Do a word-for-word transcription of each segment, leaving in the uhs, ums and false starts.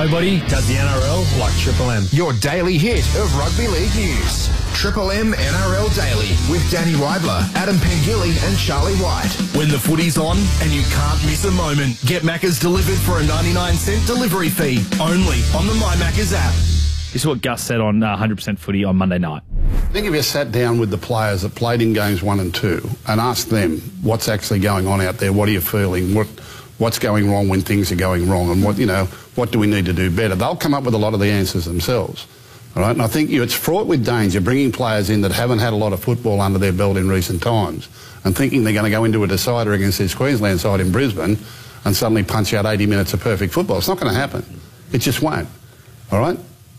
Nobody does the N R L like Triple M. Your daily hit of rugby league news. Triple M N R L Daily with Danny Weibler, Adam Pengilly and Charlie White. When the footy's on and you can't miss a moment, get Macca's delivered for a ninety-nine cent delivery fee only on the My Macca's app. This is what Gus said on uh, one hundred percent Footy on Monday night. I think if you sat down with the players that played in games one and two and asked them what's actually going on out there, what are you feeling, what what's going wrong when things are going wrong, and what you know, what do we need to do better, they'll come up with a lot of the answers themselves. All right, and I think you, it's fraught with danger bringing players in that haven't had a lot of football under their belt in recent times and thinking they're going to go into a decider against this Queensland side in Brisbane and suddenly punch out eighty minutes of perfect football. It's not going to happen. It just won't. All right?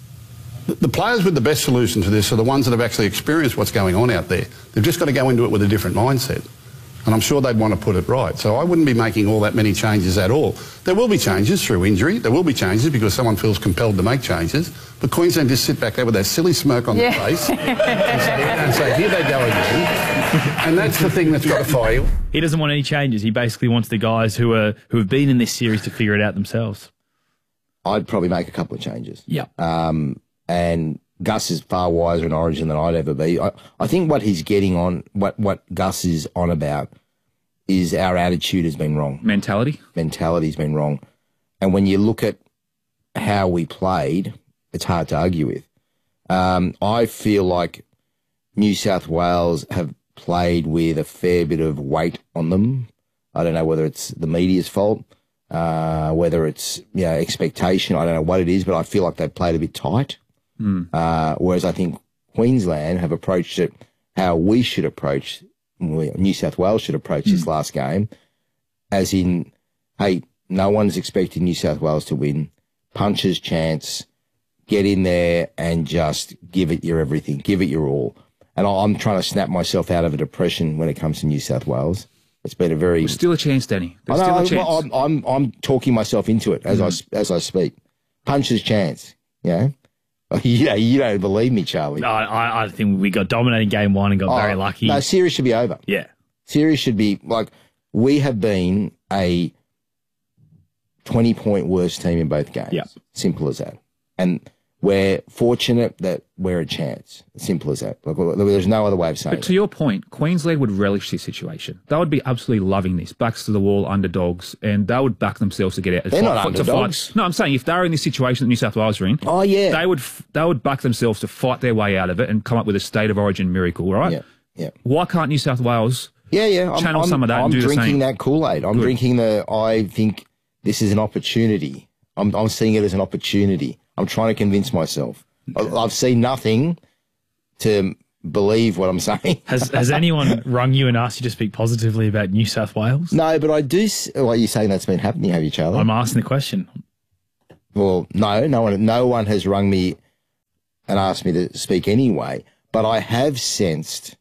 The players with the best solution to this are the ones that have actually experienced what's going on out there. They've just got to go into it with a different mindset. And I'm sure they'd want to put it right. So I wouldn't be making all that many changes at all. There will be changes through injury. There will be changes because someone feels compelled to make changes. But Queensland just sit back there with that silly smirk on yeah. their face and, say, and say, here they go again. And that's the thing that's got to fire you. He doesn't want any changes. He basically wants the guys who are who have been in this series to figure it out themselves. I'd probably make a couple of changes. Yeah. Um, and Gus is far wiser in Origin than I'd ever be. I, I think what he's getting on, what, what Gus is on about, is our attitude has been wrong. Mentality? Mentality's been wrong. And when you look at how we played, it's hard to argue with. Um, I feel like New South Wales have played with a fair bit of weight on them. I don't know whether it's the media's fault, uh, whether it's you know, expectation. I don't know what it is, but I feel like they've played a bit tight. Mm. Uh, whereas I think Queensland have approached it how we should approach, New South Wales should approach mm. this last game, as in, hey, no one's expecting New South Wales to win. Puncher's chance, get in there and just give it your everything, give it your all. And I'm trying to snap myself out of a depression when it comes to New South Wales. It's been a very... There's still a chance, Danny. There's I know, still a chance. I'm, I'm, I'm talking myself into it as, mm. I, as I speak. Puncher's chance, you know? Yeah, you don't believe me, Charlie. No, I, I think we got dominating game one and got oh, very lucky. No, series should be over. Yeah. Series should be, like, we have been a twenty-point worst team in both games. Yeah. Simple as that. And we're fortunate that we're a chance. Simple as that. Like, there's no other way of saying it. But to your point, Queensland would relish this situation. They would be absolutely loving this. Backs to the wall, underdogs, and they would back themselves to get out. They're fight, not underdogs. Fight. No, I'm saying if they were in this situation that New South Wales are in, oh, yeah. they would they would back themselves to fight their way out of it and come up with a state of origin miracle, right? Yeah, yeah. Why can't New South Wales yeah, yeah. channel I'm, some of that I'm and do drinking the same? that Kool-Aid. I'm Good. drinking the, I think this is an opportunity. I'm, I'm seeing it as an opportunity. I'm trying to convince myself. I've seen nothing to believe what I'm saying. Has Has anyone rung you and asked you to speak positively about New South Wales? No, but I do. Well, you're saying that's been happening, have you, Charlie? I'm asking the question. Well, no, no one, no one has rung me and asked me to speak anyway. But I have sensed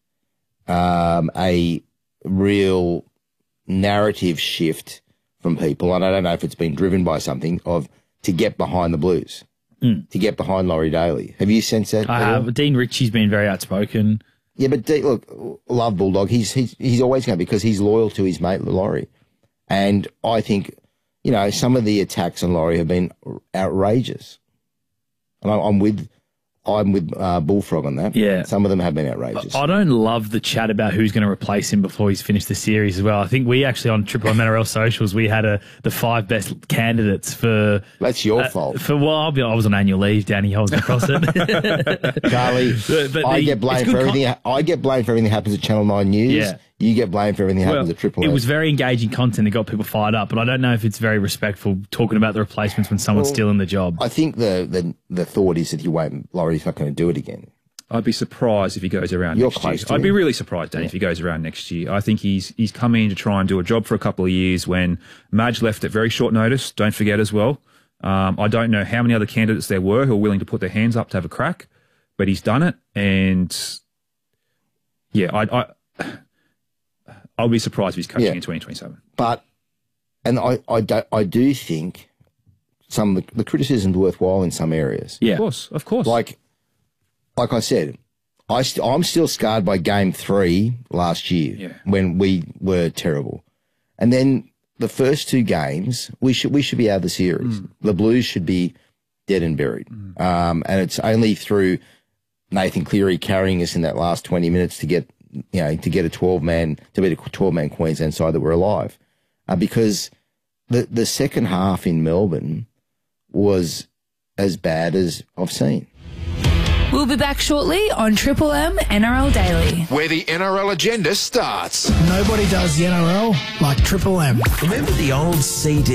um, a real narrative shift from people, and I don't know if it's been driven by something of to get behind the Blues. Mm. To get behind Laurie Daly. Have you sensed that? I have. Dean Ritchie's been very outspoken. Yeah, but D, look, love Bulldog. He's he's he's always going to be because he's loyal to his mate Laurie. And I think, you know, some of the attacks on Laurie have been outrageous. And I'm, I'm with I'm with uh, Bullfrog on that. Yeah. Some of them have been outrageous. I don't love the chat about who's going to replace him before he's finished the series as well. I think we actually on Triple M N R L socials, we had a the five best candidates for... That's your uh, fault. For well, I'll be, I was on annual leave, Danny. I wasn't across it. Charlie, but, but I the, get blamed for everything. I get blamed for everything that happens at Channel nine News. Yeah. You get blamed for everything that happens well, at Triple M. It was very engaging content that got people fired up, but I don't know if it's very respectful talking about the replacements when someone's well, still in the job. I think the, the, the thought is that he won't, Laurie's not going to do it again. I'd be surprised if he goes around You're next close year. to I'd him. be really surprised, Danny, yeah. if he goes around next year. I think he's he's come in to try and do a job for a couple of years when Madge left at very short notice, don't forget as well. Um, I don't know how many other candidates there were who were willing to put their hands up to have a crack, but he's done it. And, yeah, I... I I'll be surprised if he's coaching yeah. in twenty twenty-seven. But, and I, I, do, I do think some of the, the criticism's worthwhile in some areas. Yeah. Of course, of course. Like, like I said, I st I'm still scarred by game three last year yeah. when we were terrible. And then the first two games, we should, we should be out of the series. Mm. The Blues should be dead and buried. Um, and it's only through Nathan Cleary carrying us in that last twenty minutes to get, you know, to get a twelve man, to beat a twelve man Queensland side that we're alive. Uh, because the, the second half in Melbourne was as bad as I've seen. We'll be back shortly on Triple M N R L Daily. Where the N R L agenda starts. Nobody does the N R L like Triple M. Remember the old C D